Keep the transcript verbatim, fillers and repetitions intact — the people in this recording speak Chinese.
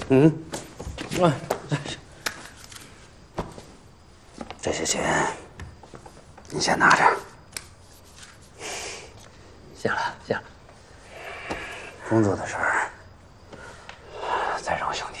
嗯，啊，这些钱你先拿着。 谢了，谢了。 工作的事儿